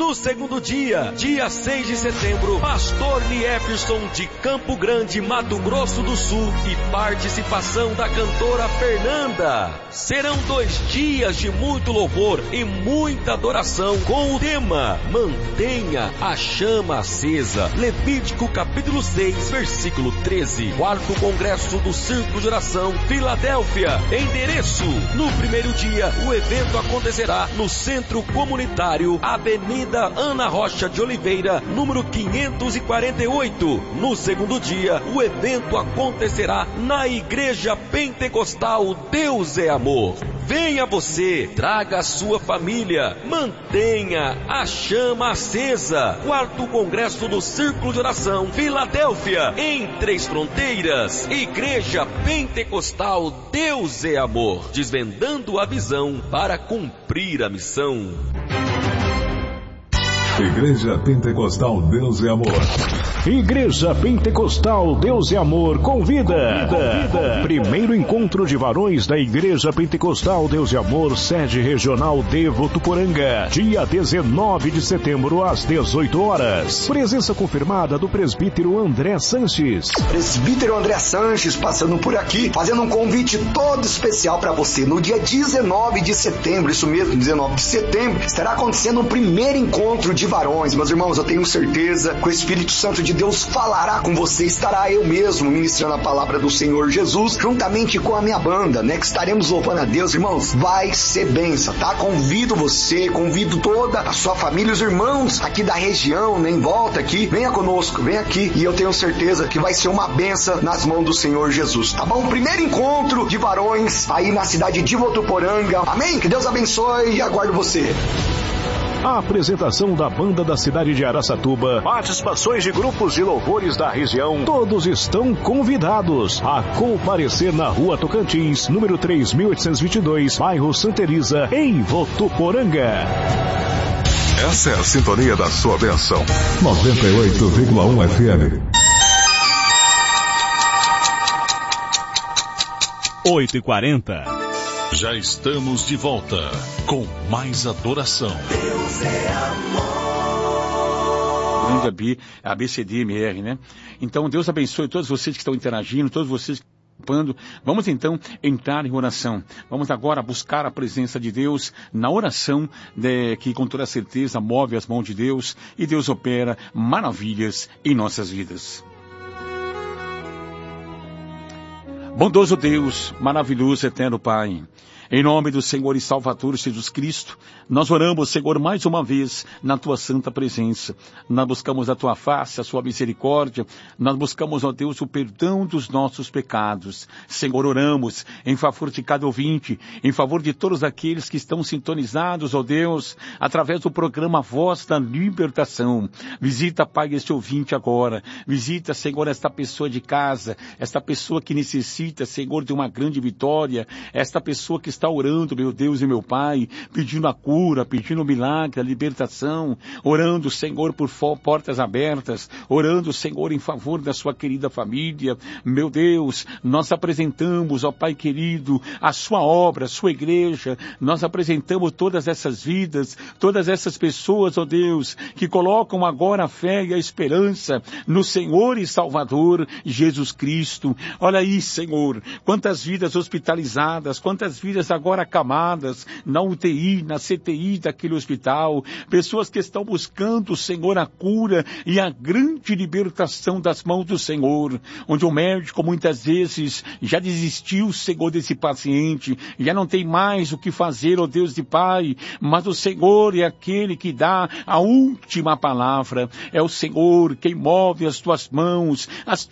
No segundo dia, dia 6 de setembro, pastor Niefferson de Campo Grande, Mato Grosso do Sul e participação da cantora Fernanda. Serão 2 dias de muito louvor e muita adoração com o tema Mantenha a Chama Acesa. Levítico capítulo 6, versículo 13. 4º Congresso do Círculo de Oração, Filadélfia. Endereço: no primeiro dia, o evento acontecerá no Centro Comunitário, Avenida Ana Rocha de Oliveira, número 548. No segundo dia, o evento acontecerá na Igreja Pentecostal Deus é Amor. Venha você, traga a sua família, mantenha a chama acesa. 4º Congresso do Círculo de Oração, Filadélfia, em Três Fronteiras. Igreja Pentecostal Deus é Amor, desvendando a visão para cumprir a missão. Igreja Pentecostal Deus é Amor. Igreja Pentecostal Deus é Amor convida. Primeiro encontro de varões da Igreja Pentecostal Deus é Amor, sede regional de Votuporanga, dia 19 de setembro às 18 horas. Presença confirmada do presbítero André Sanches. Presbítero André Sanches passando por aqui, fazendo um convite todo especial para você. No dia 19 de setembro, isso mesmo, 19 de setembro, estará acontecendo o primeiro encontro de varões. Meus irmãos, eu tenho certeza que o Espírito Santo de Deus falará com você, estará eu mesmo ministrando a palavra do Senhor Jesus, juntamente com a minha banda, né, que estaremos louvando a Deus. Irmãos, vai ser bênção, tá? Convido você, convido toda a sua família, os irmãos aqui da região, né, em volta aqui, venha conosco, vem aqui, e eu tenho certeza que vai ser uma bênção nas mãos do Senhor Jesus, tá bom? Primeiro encontro de varões aí na cidade de Votuporanga, amém? Que Deus abençoe e aguardo você. A apresentação da banda da cidade de Araçatuba, participações de grupos de louvores da região, todos estão convidados a comparecer na Rua Tocantins, número 3822, bairro Santa Elisa, em Votuporanga. Essa é a sintonia da sua bênção. 98,1 FM. 8h40. Já estamos de volta com mais adoração. Deus é amor. Grande ABCDMR, né? Então, Deus abençoe todos vocês que estão interagindo, todos vocês que estão participando. Vamos então entrar em oração. Vamos agora buscar a presença de Deus na oração, que com toda certeza move as mãos de Deus e Deus opera maravilhas em nossas vidas. Bondoso Deus, maravilhoso, eterno Pai, em nome do Senhor e Salvador Jesus Cristo, nós oramos, Senhor, mais uma vez na Tua santa presença. Nós buscamos a Tua face, a Sua misericórdia, nós buscamos, ó Deus, o perdão dos nossos pecados. Senhor, oramos em favor de cada ouvinte, em favor de todos aqueles que estão sintonizados, ó Deus, através do programa Voz da Libertação. Visita, Pai, este ouvinte agora. Visita, Senhor, esta pessoa de casa, esta pessoa que necessita, Senhor, de uma grande vitória, esta pessoa que está orando, meu Deus e meu Pai, pedindo a cura, pedindo o milagre, a libertação, orando, Senhor, por portas abertas, orando, Senhor, em favor da sua querida família. Meu Deus, nós apresentamos, ó Pai querido, a sua obra, a sua igreja, nós apresentamos todas essas vidas, todas essas pessoas, ó Deus, que colocam agora a fé e a esperança no Senhor e Salvador Jesus Cristo. Olha aí, Senhor, quantas vidas hospitalizadas, quantas vidas agora acamadas na UTI, na CTI daquele hospital, pessoas que estão buscando, Senhor, a cura e a grande libertação das mãos do Senhor, onde o médico muitas vezes já desistiu, Senhor, desse paciente, já não tem mais o que fazer, ó Deus de Pai, mas o Senhor é aquele que dá a última palavra, é o Senhor quem move as tuas mãos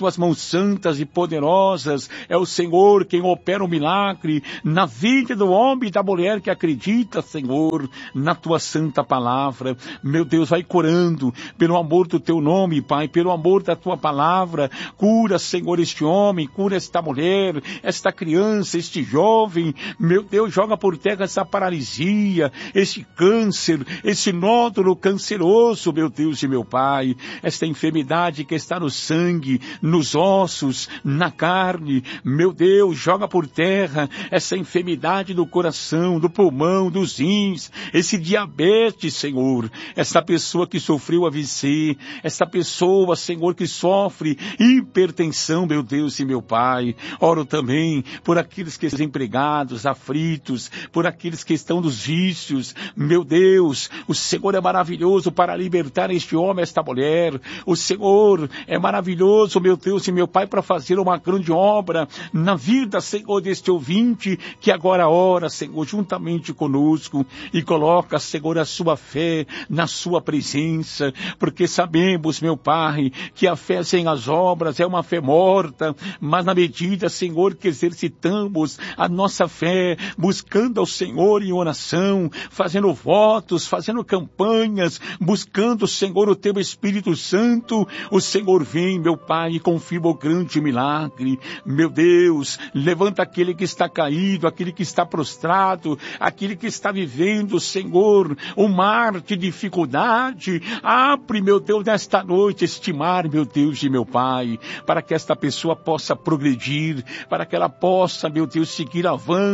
santas e poderosas, é o Senhor quem opera o milagre na vida do homem e da mulher que acredita, Senhor, na tua santa palavra. Meu Deus, vai curando, pelo amor do teu nome, Pai, pelo amor da tua palavra, cura, Senhor, este homem, cura esta mulher, esta criança, este jovem. Meu Deus, joga por terra essa paralisia, este câncer, esse nódulo canceroso, meu Deus e meu Pai, esta enfermidade que está no sangue, nos ossos, na carne. Meu Deus, joga por terra essa enfermidade enfermidade do coração, do pulmão, dos rins, esse diabetes, Senhor, essa pessoa que sofreu AVC, essa pessoa, Senhor, que sofre hipertensão, meu Deus e meu Pai. Oro também por aqueles que estão desempregados, aflitos, por aqueles que estão nos vícios. Meu Deus, o Senhor é maravilhoso para libertar este homem, esta mulher. O Senhor é maravilhoso, meu Deus e meu Pai, para fazer uma grande obra na vida, Senhor, deste ouvinte que agora ora, Senhor, juntamente conosco e coloca, Senhor, a sua fé na sua presença, porque sabemos, meu Pai, que a fé sem as obras é uma fé morta, mas na medida, Senhor, que exercitamos a nossa fé, buscando ao Senhor em oração, fazendo votos, fazendo campanhas, buscando, Senhor, o Teu Espírito Santo, o Senhor vem, meu Pai, e confirma o grande milagre. Meu Deus, levanta aquele que está caído, aquele que está prostrado, aquele que está vivendo, Senhor, um mar de dificuldade. Abre, meu Deus, nesta noite, este mar, meu Deus e meu Pai, para que esta pessoa possa progredir, para que ela possa, meu Deus, seguir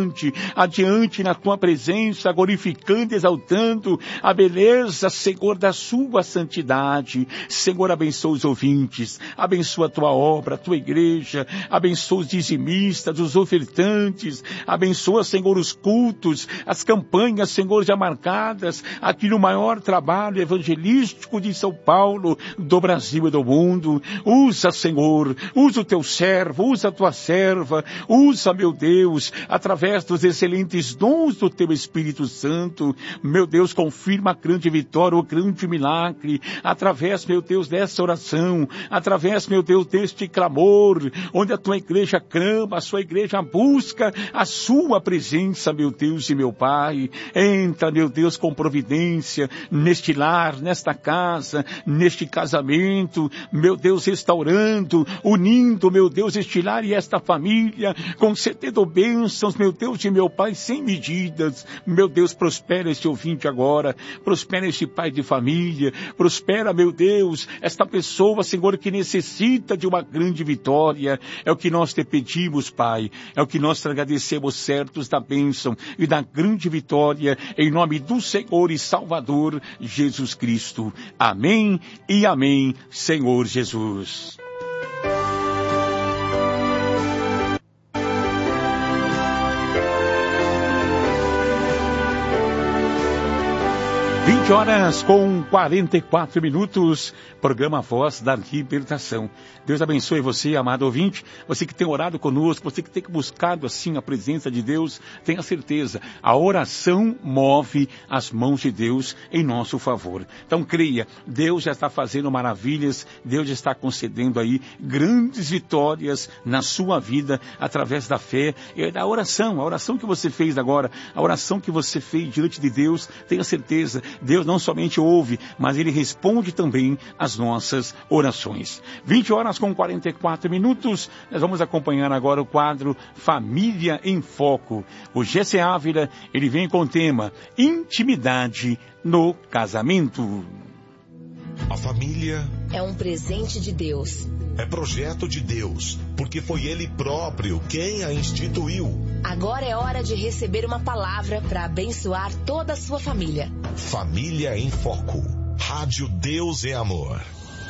adiante na Tua presença, glorificando, exaltando a beleza, Senhor, da Sua santidade. Senhor, abençoa os ouvintes, abençoa a Tua obra, a Tua igreja, abençoa os dizimistas, os ofertantes, abençoa, Senhor, os cultos, as campanhas, Senhor, já marcadas aqui no maior trabalho evangelístico de São Paulo, do Brasil e do mundo. Usa, Senhor, usa o Teu servo, usa a Tua serva, usa, meu Deus, através dos excelentes dons do Teu Espírito Santo, meu Deus, confirma a grande vitória, o grande milagre, através, meu Deus, dessa oração, através, meu Deus, deste clamor, onde a Tua igreja clama, a Sua igreja busca a Sua presença, meu Deus e meu Pai. Entra, meu Deus, com providência neste lar, nesta casa, neste casamento, meu Deus, restaurando, unindo, meu Deus, este lar e esta família, concedendo bênçãos, meu Deus e meu Pai, sem medidas. Meu Deus, prospera este ouvinte agora, prospera este pai de família, prospera, meu Deus, esta pessoa, Senhor, que necessita de uma grande vitória. É o que nós te pedimos, Pai, é o que nós te agradecemos, certos da bênção e da grande vitória, em nome do Senhor e Salvador Jesus Cristo. Amém e amém, Senhor Jesus. Horas com 44 minutos, programa Voz da Libertação. Deus abençoe você, amado ouvinte, você que tem orado conosco, você que tem buscado assim a presença de Deus, tenha certeza, a oração move as mãos de Deus em nosso favor. Então creia, Deus já está fazendo maravilhas, Deus já está concedendo aí grandes vitórias na sua vida, através da fé e da oração, a oração que você fez agora, a oração que você fez diante de Deus, tenha certeza, Deus não somente ouve, mas Ele responde também às nossas orações. 20 horas com 44 minutos, nós vamos acompanhar agora o quadro Família em Foco. O Gessé Ávila, ele vem com o tema Intimidade no Casamento. A família é um presente de Deus. É projeto de Deus, porque foi Ele próprio quem a instituiu. Agora é hora de receber uma palavra para abençoar toda a sua família. Família em Foco. Rádio Deus é Amor.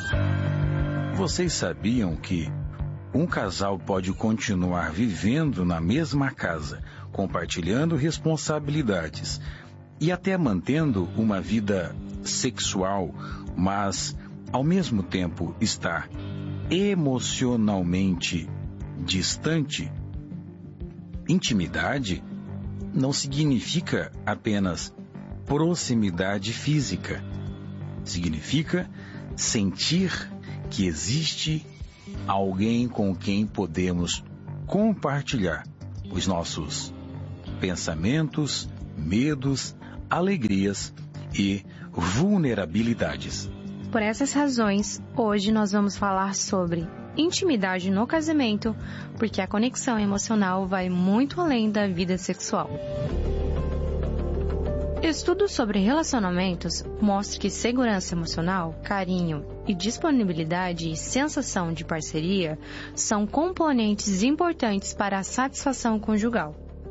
Vocês sabiam que um casal pode continuar vivendo na mesma casa, compartilhando responsabilidades e até mantendo uma vida sexual, mas ao mesmo tempo estar emocionalmente distante? Intimidade não significa apenas proximidade física. Significa sentir que existe alguém com quem podemos compartilhar os nossos pensamentos, medos, alegrias e vulnerabilidades. Por essas razões, hoje nós vamos falar sobre intimidade no casamento, porque a conexão emocional vai muito além da vida sexual. Estudos sobre relacionamentos mostram que segurança emocional, carinho e disponibilidade e sensação de parceria são componentes importantes para a satisfação conjugal.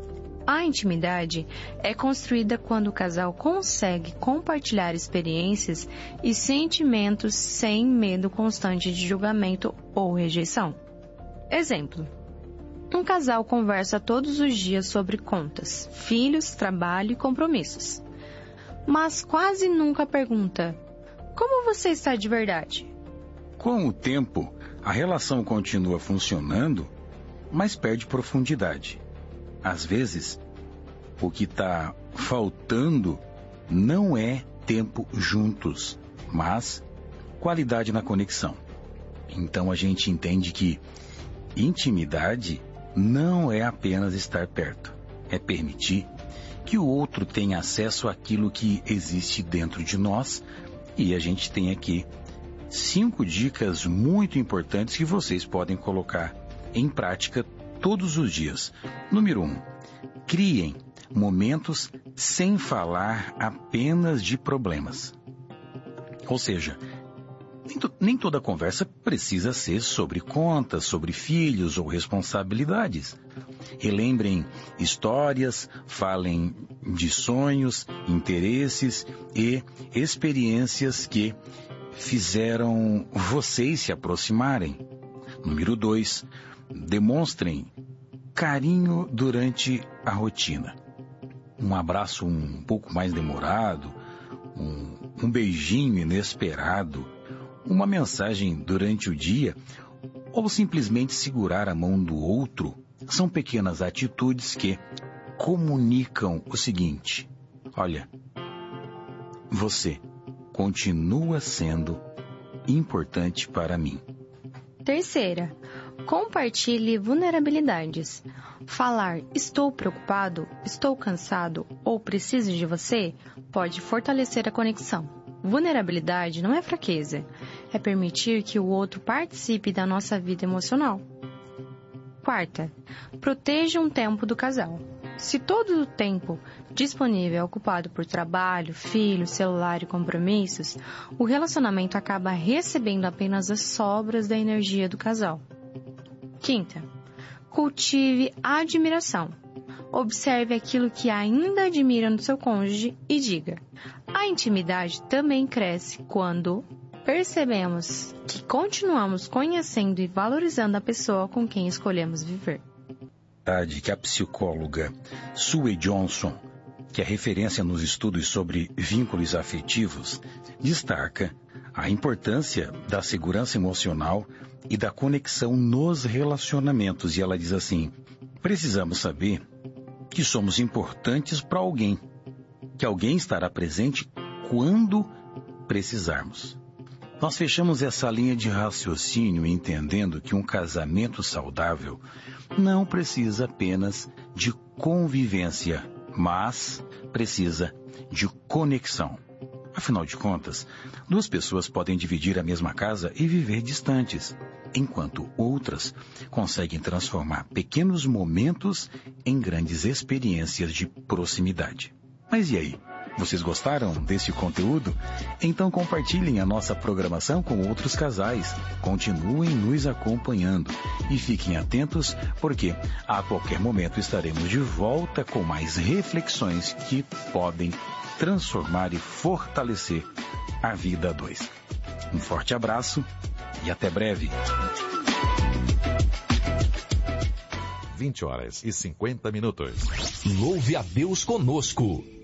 A intimidade é construída quando o casal consegue compartilhar experiências e sentimentos sem medo constante de julgamento ou rejeição. Exemplo: um casal conversa todos os dias sobre contas, filhos, trabalho e compromissos. Mas quase nunca pergunta: como você está de verdade? Com o tempo, a relação continua funcionando, mas perde profundidade. Às vezes, o que está faltando não é tempo juntos, mas qualidade na conexão. Então a gente entende que intimidade não é apenas estar perto, é permitir que o outro tenha acesso àquilo que existe dentro de nós. E a gente tem aqui 5 dicas muito importantes que vocês podem colocar em prática todos os dias. Número 1. Criem momentos sem falar apenas de problemas. Ou seja, nem toda conversa precisa ser sobre contas, sobre filhos ou responsabilidades. Relembrem histórias, falem de sonhos, interesses e experiências que fizeram vocês se aproximarem. Número 2, demonstrem carinho durante a rotina. Um abraço um pouco mais demorado, um beijinho inesperado, uma mensagem durante o dia ou simplesmente segurar a mão do outro são pequenas atitudes que comunicam o seguinte: olha, você continua sendo importante para mim. Terceira, compartilhe vulnerabilidades. Falar estou preocupado, estou cansado ou preciso de você pode fortalecer a conexão. Vulnerabilidade não é fraqueza, é permitir que o outro participe da nossa vida emocional. Quarta, proteja um tempo do casal. Se todo o tempo disponível é ocupado por trabalho, filhos, celular e compromissos, o relacionamento acaba recebendo apenas as sobras da energia do casal. Quinta, cultive a admiração. Observe aquilo que ainda admira no seu cônjuge e diga: a intimidade também cresce quando percebemos que continuamos conhecendo e valorizando a pessoa com quem escolhemos viver. Que a psicóloga Sue Johnson, que é referência nos estudos sobre vínculos afetivos, destaca a importância da segurança emocional e da conexão nos relacionamentos. E ela diz assim: precisamos saber que somos importantes para alguém, que alguém estará presente quando precisarmos. Nós fechamos essa linha de raciocínio entendendo que um casamento saudável não precisa apenas de convivência, mas precisa de conexão. Afinal de contas, 2 pessoas podem dividir a mesma casa e viver distantes, enquanto outras conseguem transformar pequenos momentos em grandes experiências de proximidade. Mas e aí? Vocês gostaram desse conteúdo? Então compartilhem a nossa programação com outros casais. Continuem nos acompanhando e fiquem atentos, porque a qualquer momento estaremos de volta com mais reflexões que podem transformar e fortalecer a vida a 2. Um forte abraço e até breve. 20h50. Louve a Deus conosco.